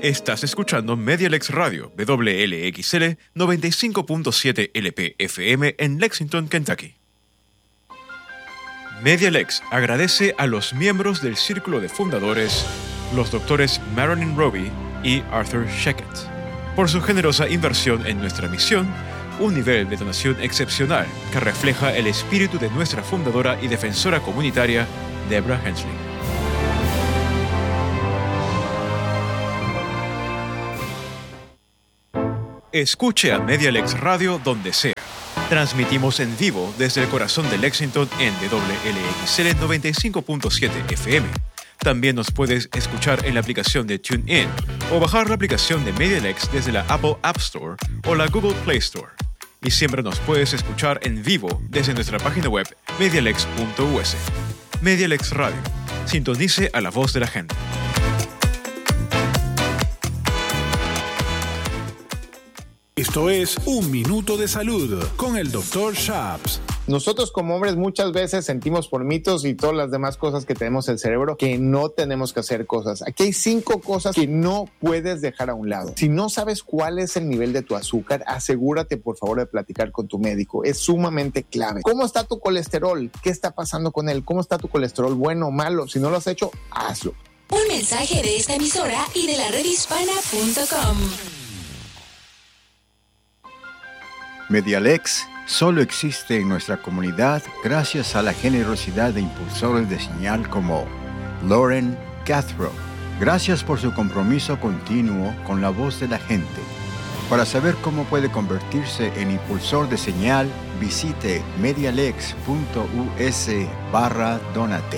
Estás escuchando Medialex Radio, WLXL 95.7 LP FM en Lexington, Kentucky. Medialex agradece a los miembros del Círculo de Fundadores, los doctores Marilyn Roby y Arthur Sheckett, por su generosa inversión en nuestra misión, un nivel de donación excepcional que refleja el espíritu de nuestra fundadora y defensora comunitaria, Deborah Hensley. Escuche a Medialex Radio donde sea. Transmitimos en vivo desde el corazón de Lexington en WLXL 95.7 FM. También nos puedes escuchar en la aplicación de TuneIn o bajar la aplicación de Medialex desde la Apple App Store o la Google Play Store. Y siempre nos puedes escuchar en vivo desde nuestra página web medialex.us. Medialex Radio. Sintonice a la voz de la gente. Esto es Un Minuto de Salud con el Dr. Shaps. Nosotros como hombres muchas veces sentimos por mitos y todas las demás cosas que tenemos en el cerebro que no tenemos que hacer cosas. Aquí hay 5 cosas que no puedes dejar a un lado. Si no sabes cuál es el nivel de tu azúcar, asegúrate por favor de platicar con tu médico. Es sumamente clave. ¿Cómo está tu colesterol? ¿Qué está pasando con él? ¿Cómo está tu colesterol? ¿Bueno o malo? Si no lo has hecho, hazlo. Un mensaje de esta emisora y de la redhispana.com. Medialex solo existe en nuestra comunidad gracias a la generosidad de impulsores de señal como Lauren Cathro. Gracias por su compromiso continuo con la voz de la gente. Para saber cómo puede convertirse en impulsor de señal, visite medialex.us/donate.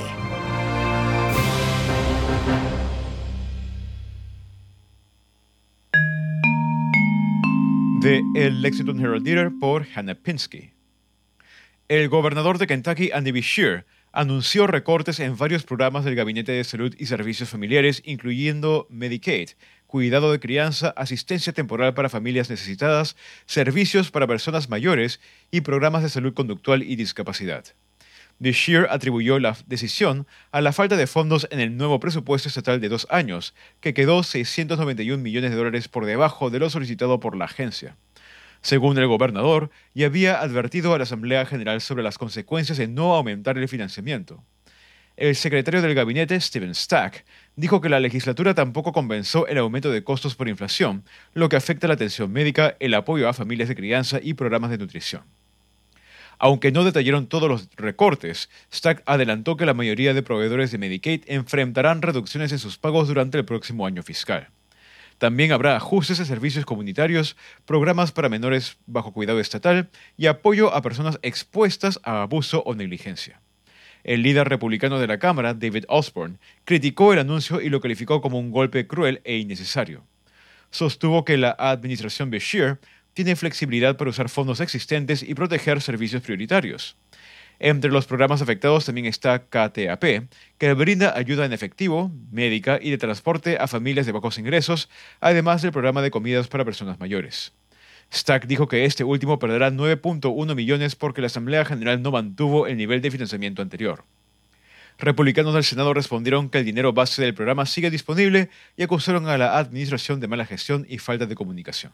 De El Lexington Herald-Leader por Hannah Pinsky. El gobernador de Kentucky, Andy Beshear, anunció recortes en varios programas del Gabinete de Salud y Servicios Familiares, incluyendo Medicaid, cuidado de crianza, asistencia temporal para familias necesitadas, servicios para personas mayores y programas de salud conductual y discapacidad. Beshear atribuyó la decisión a la falta de fondos en el nuevo presupuesto estatal de 2 años, que quedó $691 millones por debajo de lo solicitado por la agencia. Según el gobernador, ya había advertido a la Asamblea General sobre las consecuencias de no aumentar el financiamiento. El secretario del gabinete, Stephen Stack, dijo que la legislatura tampoco compensó el aumento de costos por inflación, lo que afecta la atención médica, el apoyo a familias de crianza y programas de nutrición. Aunque no detallaron todos los recortes, Stack adelantó que la mayoría de proveedores de Medicaid enfrentarán reducciones en sus pagos durante el próximo año fiscal. También habrá ajustes a servicios comunitarios, programas para menores bajo cuidado estatal y apoyo a personas expuestas a abuso o negligencia. El líder republicano de la Cámara, David Osborne, criticó el anuncio y lo calificó como un golpe cruel e innecesario. Sostuvo que la administración Beshear tiene flexibilidad para usar fondos existentes y proteger servicios prioritarios. Entre los programas afectados también está KTAP, que brinda ayuda en efectivo, médica y de transporte a familias de bajos ingresos, además del programa de comidas para personas mayores. Stack dijo que este último perderá 9.1 millones porque la Asamblea General no mantuvo el nivel de financiamiento anterior. Republicanos del Senado respondieron que el dinero base del programa sigue disponible y acusaron a la administración de mala gestión y falta de comunicación.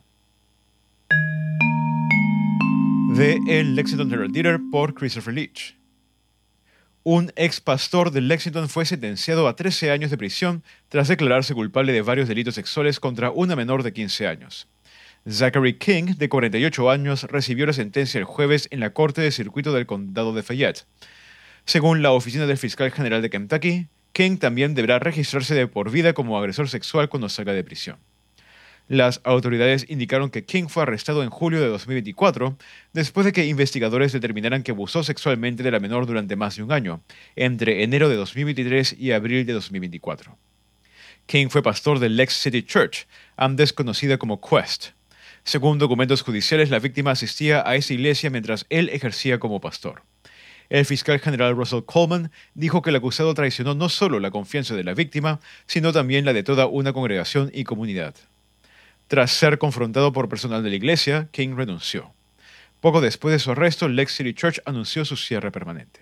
De El Lexington Herald-Leader por Christopher Leach. Un ex pastor de Lexington fue sentenciado a 13 años de prisión tras declararse culpable de varios delitos sexuales contra una menor de 15 años. Zachary King, de 48 años, recibió la sentencia el jueves en la Corte de Circuito del Condado de Fayette. Según la Oficina del Fiscal General de Kentucky, King también deberá registrarse de por vida como agresor sexual cuando salga de prisión. Las autoridades indicaron que King fue arrestado en julio de 2024, después de que investigadores determinaran que abusó sexualmente de la menor durante más de un año, entre enero de 2023 y abril de 2024. King fue pastor del Lex City Church, antes conocida como Quest. Según documentos judiciales, la víctima asistía a esa iglesia mientras él ejercía como pastor. El fiscal general Russell Coleman dijo que el acusado traicionó no solo la confianza de la víctima, sino también la de toda una congregación y comunidad. Tras ser confrontado por personal de la iglesia, King renunció. Poco después de su arresto, Lex City Church anunció su cierre permanente.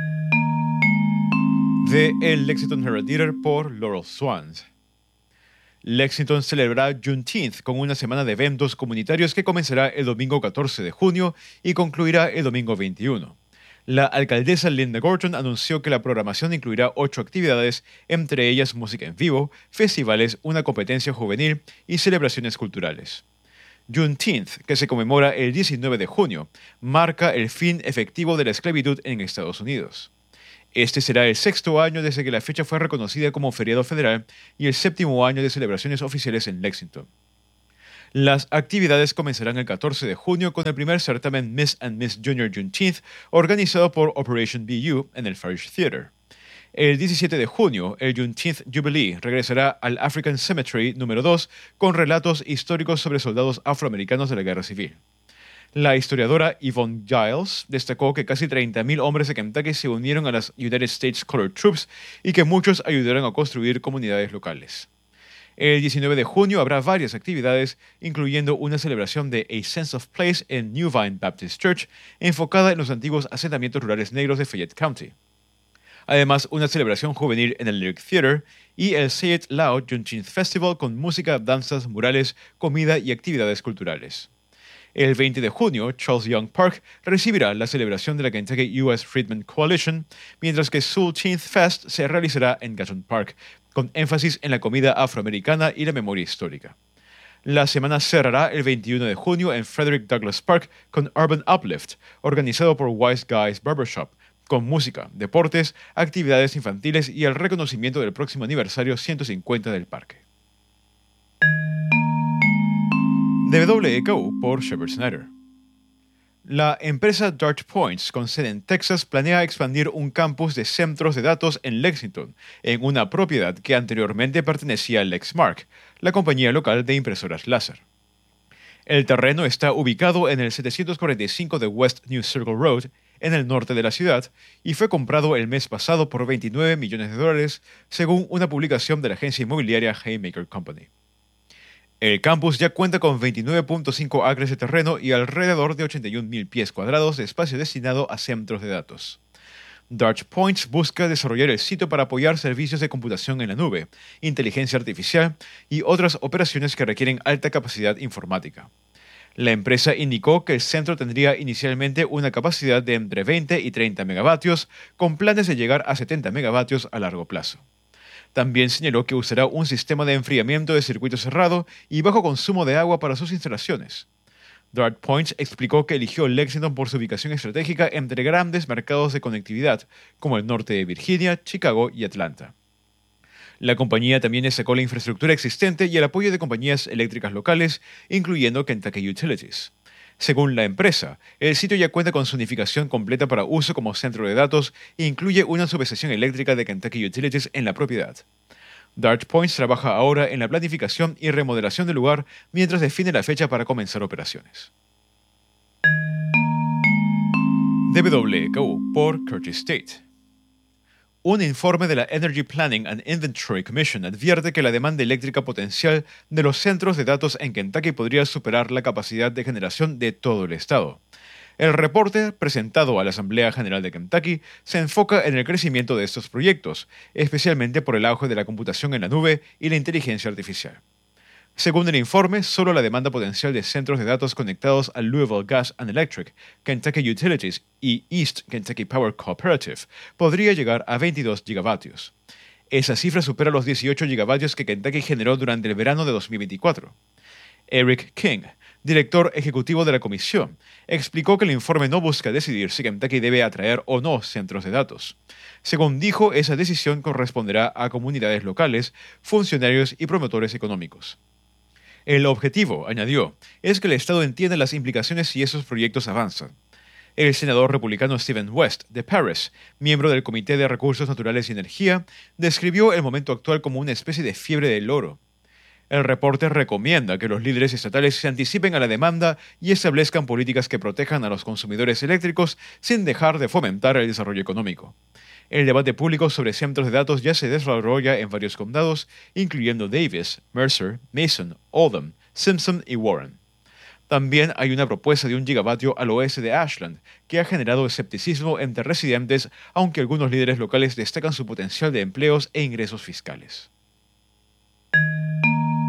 De El Lexington Herald-Leader por Laurel Swans. Lexington celebrará Juneteenth con una semana de eventos comunitarios que comenzará el domingo 14 de junio y concluirá el domingo 21. La alcaldesa Linda Gorton anunció que la programación incluirá 8 actividades, entre ellas música en vivo, festivales, una competencia juvenil y celebraciones culturales. Juneteenth, que se conmemora el 19 de junio, marca el fin efectivo de la esclavitud en Estados Unidos. Este será el 6º año desde que la fecha fue reconocida como feriado federal y el 7º año de celebraciones oficiales en Lexington. Las actividades comenzarán el 14 de junio con el primer certamen Miss and Miss Junior Juneteenth organizado por Operation BU en el Farish Theater. El 17 de junio, el Juneteenth Jubilee regresará al African Cemetery número 2 con relatos históricos sobre soldados afroamericanos de la Guerra Civil. La historiadora Yvonne Giles destacó que casi 30,000 hombres de Kentucky se unieron a las United States Colored Troops y que muchos ayudaron a construir comunidades locales. El 19 de junio habrá varias actividades, incluyendo una celebración de A Sense of Place en New Vine Baptist Church, enfocada en los antiguos asentamientos rurales negros de Fayette County. Además, una celebración juvenil en el Lyric Theater y el Say It Loud Juneteenth Festival con música, danzas, murales, comida y actividades culturales. El 20 de junio, Charles Young Park recibirá la celebración de la Kentucky U.S. Freedmen Coalition, mientras que Soulteenth Fest se realizará en Gatton Park, con énfasis en la comida afroamericana y la memoria histórica. La semana cerrará el 21 de junio en Frederick Douglass Park con Urban Uplift, organizado por Wise Guys Barbershop, con música, deportes, actividades infantiles y el reconocimiento del próximo aniversario 150 del parque. WKU por Shepard Snyder. La empresa Dart Points, con sede en Texas, planea expandir un campus de centros de datos en Lexington, en una propiedad que anteriormente pertenecía a Lexmark, la compañía local de impresoras láser. El terreno está ubicado en el 745 de West New Circle Road, en el norte de la ciudad, y fue comprado el mes pasado por $29 millones, según una publicación de la agencia inmobiliaria Haymaker Company. El campus ya cuenta con 29.5 acres de terreno y alrededor de 81,000 pies cuadrados de espacio destinado a centros de datos. Dart Points busca desarrollar el sitio para apoyar servicios de computación en la nube, inteligencia artificial y otras operaciones que requieren alta capacidad informática. La empresa indicó que el centro tendría inicialmente una capacidad de entre 20 y 30 megavatios, con planes de llegar a 70 megavatios a largo plazo. También señaló que usará un sistema de enfriamiento de circuito cerrado y bajo consumo de agua para sus instalaciones. Dart Points explicó que eligió Lexington por su ubicación estratégica entre grandes mercados de conectividad, como el norte de Virginia, Chicago y Atlanta. La compañía también destacó la infraestructura existente y el apoyo de compañías eléctricas locales, incluyendo Kentucky Utilities. Según la empresa, el sitio ya cuenta con su unificación completa para uso como centro de datos e incluye una subestación eléctrica de Kentucky Utilities en la propiedad. Dart Points trabaja ahora en la planificación y remodelación del lugar mientras define la fecha para comenzar operaciones. WKU por Curtis State. Un informe de la Energy Planning and Inventory Commission advierte que la demanda eléctrica potencial de los centros de datos en Kentucky podría superar la capacidad de generación de todo el estado. El reporte, presentado a la Asamblea General de Kentucky, se enfoca en el crecimiento de estos proyectos, especialmente por el auge de la computación en la nube y la inteligencia artificial. Según el informe, solo la demanda potencial de centros de datos conectados a Louisville Gas and Electric, Kentucky Utilities y East Kentucky Power Cooperative podría llegar a 22 gigavatios. Esa cifra supera los 18 gigavatios que Kentucky generó durante el verano de 2024. Eric King, director ejecutivo de la comisión, explicó que el informe no busca decidir si Kentucky debe atraer o no centros de datos. Según dijo, esa decisión corresponderá a comunidades locales, funcionarios y promotores económicos. El objetivo, añadió, es que el Estado entienda las implicaciones si esos proyectos avanzan. El senador republicano Stephen West, de Paris, miembro del Comité de Recursos Naturales y Energía, describió el momento actual como una especie de fiebre del oro. El reporte recomienda que los líderes estatales se anticipen a la demanda y establezcan políticas que protejan a los consumidores eléctricos sin dejar de fomentar el desarrollo económico. El debate público sobre centros de datos ya se desarrolla en varios condados, incluyendo Davis, Mercer, Mason, Oldham, Simpson y Warren. También hay una propuesta de 1 gigavatio al oeste de Ashland, que ha generado escepticismo entre residentes, aunque algunos líderes locales destacan su potencial de empleos e ingresos fiscales.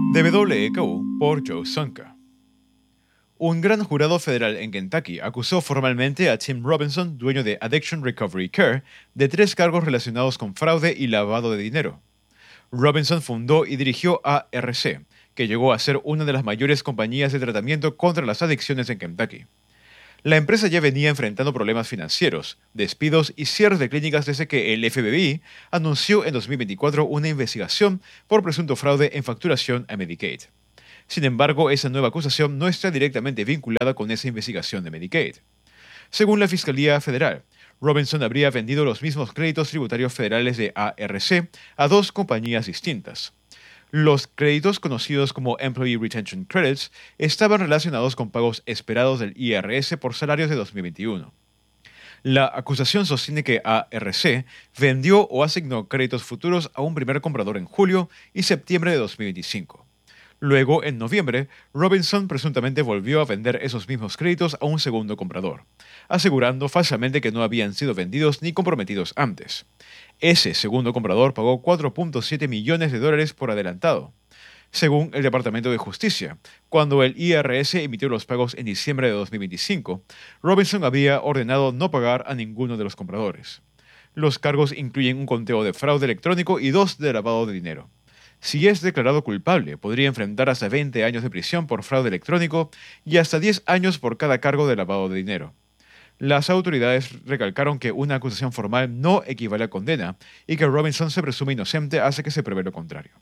De WKU por Joe Sonka. Un gran jurado federal en Kentucky acusó formalmente a Tim Robinson, dueño de Addiction Recovery Care, de 3 cargos relacionados con fraude y lavado de dinero. Robinson fundó y dirigió ARC, que llegó a ser una de las mayores compañías de tratamiento contra las adicciones en Kentucky. La empresa ya venía enfrentando problemas financieros, despidos y cierres de clínicas desde que el FBI anunció en 2024 una investigación por presunto fraude en facturación a Medicaid. Sin embargo, esa nueva acusación no está directamente vinculada con esa investigación de Medicaid. Según la Fiscalía Federal, Robinson habría vendido los mismos créditos tributarios federales de ARC a 2 compañías distintas. Los créditos conocidos como Employee Retention Credits estaban relacionados con pagos esperados del IRS por salarios de 2021. La acusación sostiene que ARC vendió o asignó créditos futuros a un primer comprador en julio y septiembre de 2025. Luego, en noviembre, Robinson presuntamente volvió a vender esos mismos créditos a un segundo comprador, asegurando falsamente que no habían sido vendidos ni comprometidos antes. Ese segundo comprador pagó $4.7 millones por adelantado. Según el Departamento de Justicia, cuando el IRS emitió los pagos en diciembre de 2025, Robinson había ordenado no pagar a ninguno de los compradores. Los cargos incluyen un conteo de fraude electrónico y 2 de lavado de dinero. Si es declarado culpable, podría enfrentar hasta 20 años de prisión por fraude electrónico y hasta 10 años por cada cargo de lavado de dinero. Las autoridades recalcaron que una acusación formal no equivale a condena y que Robinson se presume inocente hasta que se pruebe lo contrario.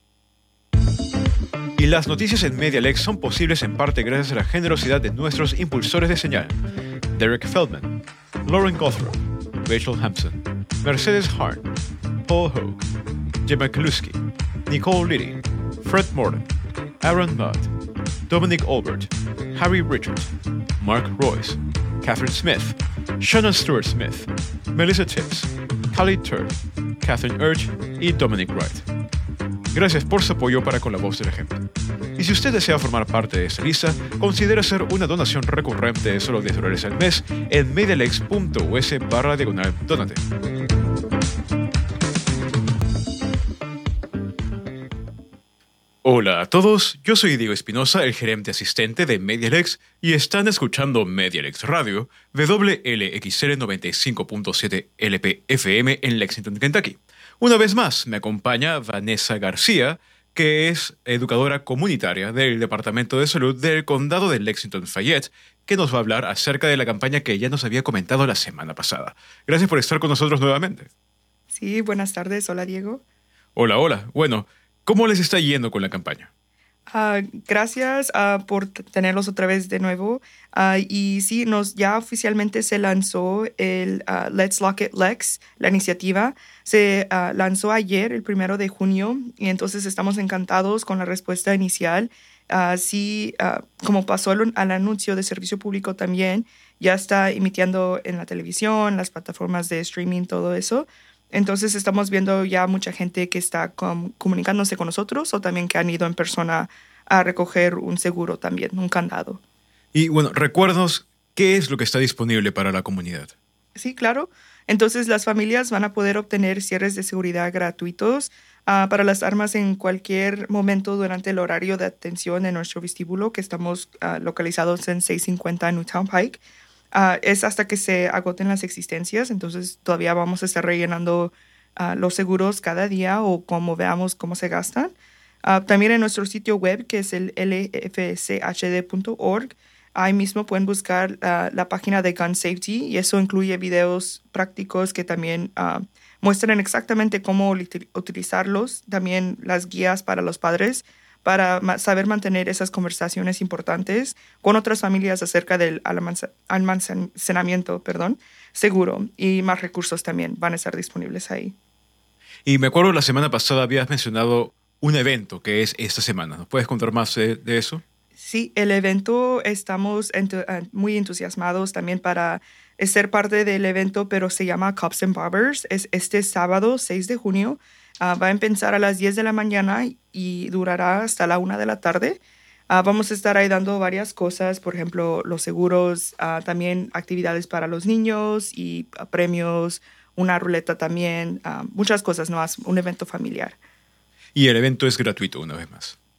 Y las noticias en MediaLex son posibles en parte gracias a la generosidad de nuestros impulsores de señal: Derek Feldman, Lauren Gothrow, Rachel Hampson, Mercedes Harn, Paul Hogue, Gemma Kaluski, Nicole Liddy, Fred Morton, Aaron Mudd, Dominic Albert, Harry Richard, Mark Royce, Catherine Smith, Shannon Stewart Smith, Melissa Tibbs, Khalid Turk, Catherine Urge y Dominic Wright. Gracias por su apoyo para con la voz del ejemplo. Y si usted desea formar parte de esta lista, considere hacer una donación recurrente de solo $10 al mes en medialex.us/donate. Hola a todos, yo soy Diego Espinosa, el gerente asistente de MediaLex, y están escuchando MediaLex Radio, WLXR 95.7 LP-FM en Lexington, Kentucky. Una vez más, me acompaña Vanessa García, que es educadora comunitaria del Departamento de Salud del Condado de Lexington-Fayette, que nos va a hablar acerca de la campaña que ya nos había comentado la semana pasada. Gracias por estar con nosotros nuevamente. Sí, buenas tardes. Hola, Diego. Hola. Bueno, ¿cómo les está yendo con la campaña? Gracias por tenerlos otra vez de nuevo. Y sí, ya oficialmente se lanzó el Let's Lock It Lex, la iniciativa. Se lanzó ayer, el 1 de junio, y entonces estamos encantados con la respuesta inicial. Como pasó al anuncio de servicio público también, ya está emitiendo en la televisión, las plataformas de streaming, todo eso. Entonces estamos viendo ya mucha gente que está comunicándose con nosotros o también que han ido en persona a recoger un seguro también, un candado. Y bueno, recuérdanos qué es lo que está disponible para la comunidad. Sí, claro. Entonces las familias van a poder obtener cierres de seguridad gratuitos para las armas en cualquier momento durante el horario de atención en nuestro vestíbulo, que estamos localizados en 650 Newtown Pike. Es hasta que se agoten las existencias, entonces todavía vamos a estar rellenando los seguros cada día o como veamos cómo se gastan. También en nuestro sitio web, que es el lfchd.org, ahí mismo pueden buscar la página de Gun Safety, y eso incluye videos prácticos que también muestran exactamente cómo utilizarlos, también las guías para los padres, para saber mantener esas conversaciones importantes con otras familias acerca del almacenamiento seguro, y más recursos también van a estar disponibles ahí. Y me acuerdo la semana pasada habías mencionado un evento que es esta semana. ¿Nos puedes contar más de eso? Sí, el evento estamos muy entusiasmados también para ser parte del evento, pero se llama Cops and Barbers. Es este sábado 6 de junio. Va a empezar a las 10 de la mañana y durará hasta la 1 de la tarde. Vamos a estar ahí dando varias cosas, por ejemplo, los seguros, también actividades para los niños y premios, una ruleta también, muchas cosas, ¿no? Un evento familiar. Y el evento es gratuito, una vez más.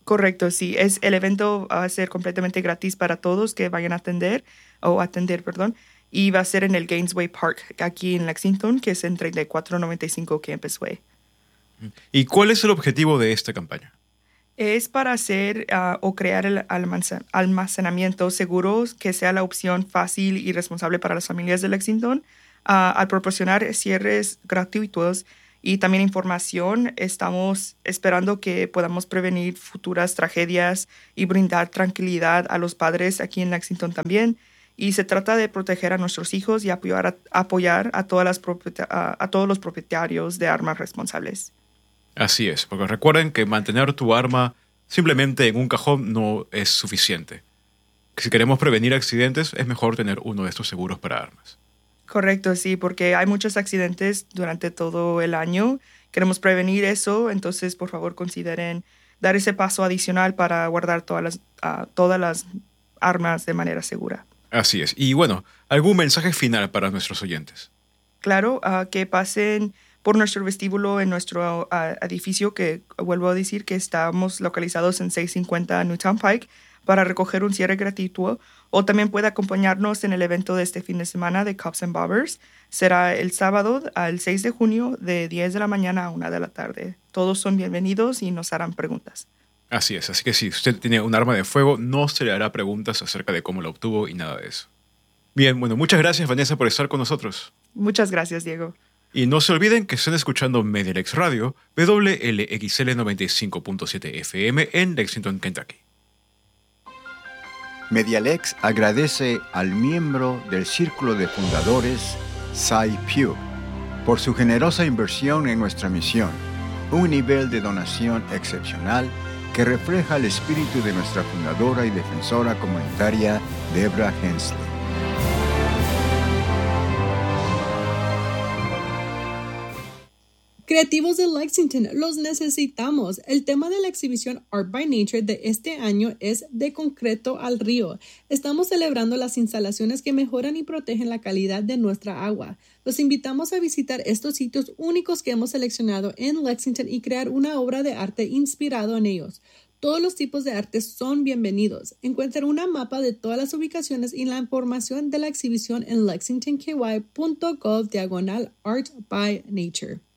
Correcto, sí. El evento va a ser completamente gratis para todos que vayan a atender, y va a ser en el Gainesway Park, aquí en Lexington, que es en 3495 Campus Way. ¿Y cuál es el objetivo de esta campaña? Es para hacer o crear el almacenamiento seguro que sea la opción fácil y responsable para las familias de Lexington. Al proporcionar cierres gratuitos y también información, estamos esperando que podamos prevenir futuras tragedias y brindar tranquilidad a los padres aquí en Lexington también. Y se trata de proteger a nuestros hijos y apoyar a todos los propietarios de armas responsables. Así es, porque recuerden que mantener tu arma simplemente en un cajón no es suficiente. Si queremos prevenir accidentes, es mejor tener uno de estos seguros para armas. Correcto, sí, porque hay muchos accidentes durante todo el año. Queremos prevenir eso, entonces por favor consideren dar ese paso adicional para guardar todas las armas de manera segura. Así es. Y bueno, ¿algún mensaje final para nuestros oyentes? Claro, que pasen por nuestro vestíbulo en nuestro edificio, que vuelvo a decir que estamos localizados en 650 Newtown Pike, para recoger un cierre gratuito, o también puede acompañarnos en el evento de este fin de semana de Cops and Bobbers. Será el sábado, el 6 de junio, de 10 de la mañana a 1 de la tarde. Todos son bienvenidos y nos harán preguntas. Así es, así que si usted tiene un arma de fuego, no se le hará preguntas acerca de cómo la obtuvo y nada de eso. Bien, bueno, muchas gracias, Vanessa, por estar con nosotros. Muchas gracias, Diego. Y no se olviden que están escuchando Medialex Radio, WLXL 95.7 FM en Lexington, Kentucky. Medialex agradece al miembro del Círculo de Fundadores, Cy Pugh, por su generosa inversión en nuestra misión, un nivel de donación excepcional que refleja el espíritu de nuestra fundadora y defensora comunitaria, Debra Hensley. Creativos de Lexington, los necesitamos. El tema de la exhibición Art by Nature de este año es De concreto al río. Estamos celebrando las instalaciones que mejoran y protegen la calidad de nuestra agua. Los invitamos a visitar estos sitios únicos que hemos seleccionado en Lexington y crear una obra de arte inspirado en ellos. Todos los tipos de arte son bienvenidos. Encuentren una mapa de todas las ubicaciones y la información de la exhibición en lexingtonky.gov/Art by Nature.